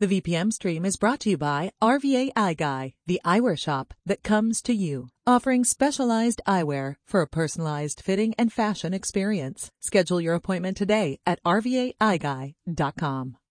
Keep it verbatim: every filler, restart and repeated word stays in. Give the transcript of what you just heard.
The V P M stream is brought to you by R V A Eye Guy, the eyewear shop that comes to you, offering specialized eyewear for a personalized fitting and fashion experience. Schedule your appointment today at R V A eye guy dot com.